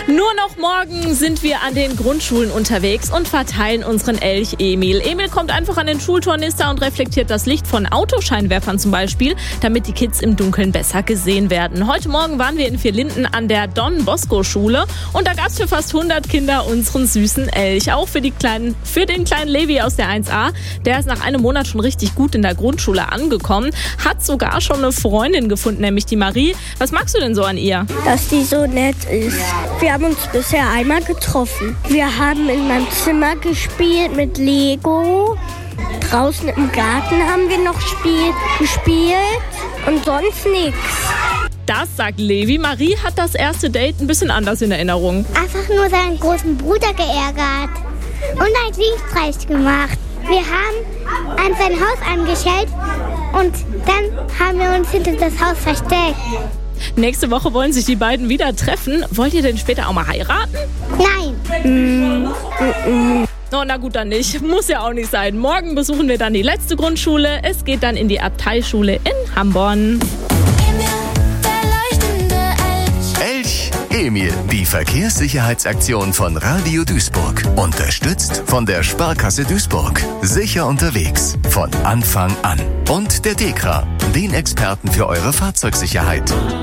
Nur noch morgen sind wir an den Grundschulen unterwegs und verteilen unseren Elch Emil. Emil kommt einfach an den Schultornister und reflektiert das Licht von Autoscheinwerfern zum Beispiel, damit die Kids im Dunkeln besser gesehen werden. Heute Morgen waren wir in Vierlinden an der Don-Bosco-Schule und da gab es für fast 100 Kinder unseren süßen Elch. Auch für den kleinen Levi aus der 1a. Der ist nach einem Monat schon richtig gut in der Grundschule angekommen, hat sogar schon eine Freundin gefunden, nämlich die Marie. Was magst du denn so an ihr? Dass die so nett ist. Wir haben uns bisher einmal getroffen. Wir haben in meinem Zimmer gespielt mit Lego. Draußen im Garten haben wir noch gespielt und sonst nichts. Das sagt Levi. Marie hat das erste Date ein bisschen anders in Erinnerung. Einfach nur seinen großen Bruder geärgert und einen Dienstpreis gemacht. Wir haben an sein Haus angeschellt und dann haben wir uns hinter das Haus versteckt. Nächste Woche wollen sich die beiden wieder treffen. Wollt ihr denn später auch mal heiraten? Nein. Oh, na gut, dann nicht. Muss ja auch nicht sein. Morgen besuchen wir dann die letzte Grundschule. Es geht dann in die Abteischule in Hamborn. Elch Emil, die Verkehrssicherheitsaktion von Radio Duisburg. Unterstützt von der Sparkasse Duisburg. Sicher unterwegs. Von Anfang an. Und der DEKRA, den Experten für eure Fahrzeugsicherheit.